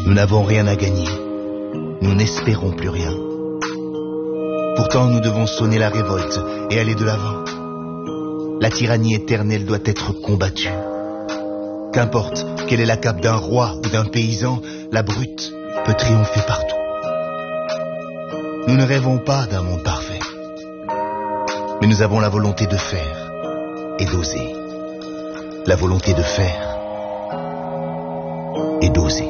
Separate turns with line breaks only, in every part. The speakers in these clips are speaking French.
Nous n'avons rien à gagner. Nous n'espérons plus rien. Pourtant, nous devons sonner la révolte et aller de l'avant. La tyrannie éternelle doit être combattue. Qu'importe quelle est la cape d'un roi ou d'un paysan, la brute peut triompher partout. Nous ne rêvons pas d'un monde parfait. Mais nous avons la volonté de faire et d'oser. La volonté de faire et d'oser.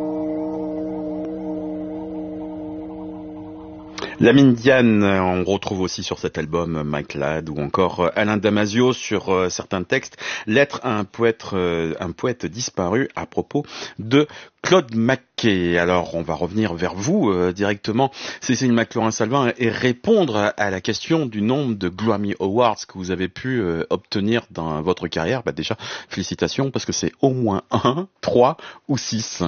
Lamine Diane, on retrouve aussi sur cet album Mike Ladd ou encore Alain Damasio sur certains textes. Lettre à un poète disparu à propos de Claude McKay. Alors, on va revenir vers vous directement, Cécile McLaurin-Salvin, et répondre à la question du nombre de Grammy Awards que vous avez pu obtenir dans votre carrière. Bah déjà, félicitations, parce que c'est au moins 1, 3 ou 6.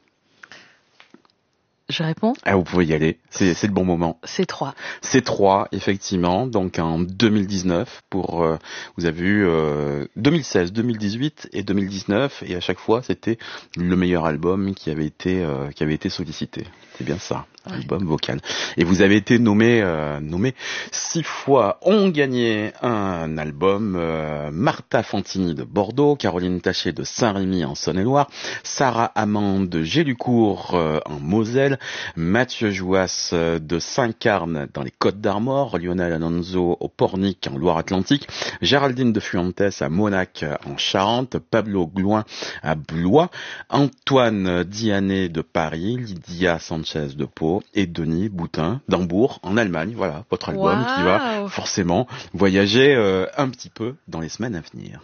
Je réponds ?
Ah, vous pouvez y aller, c'est le bon moment.
C'est 3.
C'est 3, effectivement, donc en 2019, vous avez eu 2016, 2018 et 2019, et à chaque fois, c'était le meilleur album qui avait été sollicité. C'est bien ça, ouais. Album vocal. Et vous avez été nommé 6 fois. On gagnait un album, Martha Fantini de Bordeaux, Caroline Taché de Saint-Rémy en Saône-et-Loire, Sarah Amand de Gélucourt en Moselle, Mathieu Jouas de Saint-Carne dans les Côtes-d'Armor, Lionel Alonso au Pornic en Loire-Atlantique, Géraldine de Fuentes à Monac en Charente, Pablo Glouin à Blois, Antoine Diané de Paris, Lydia Sanchez de Pau et Denis Boutin d'Hambourg en Allemagne. Voilà, votre album qui va forcément voyager un petit peu dans les semaines à venir.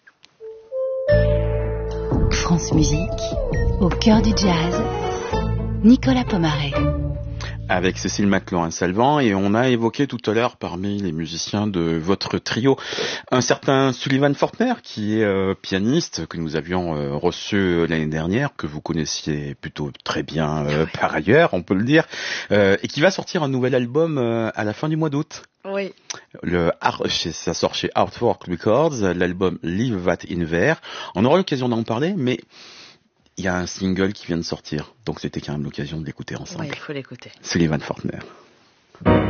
France Musique, au cœur du jazz, Nicolas Pomaret.
Avec Cécile McLaurin-Salvin, et on a évoqué tout à l'heure parmi les musiciens de votre trio un certain Sullivan Fortner qui est pianiste que nous avions reçu l'année dernière, que vous connaissiez plutôt très bien par ailleurs, on peut le dire, et qui va sortir un nouvel album à la fin du mois d'août.
Oui.
Ça sort chez Artwork Records, l'album Leave That in There. On aura l'occasion d'en parler, mais il y a un single qui vient de sortir, donc c'était quand même l'occasion de l'écouter ensemble.
Oui, il faut l'écouter.
Sullivan Fortner.